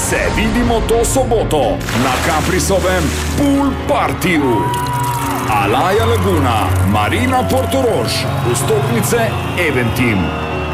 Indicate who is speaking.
Speaker 1: Se vidimo to soboto na Caprisovem Pool Partiju. Alaja Laguna, Marina Portorož, vstopnice Eventim.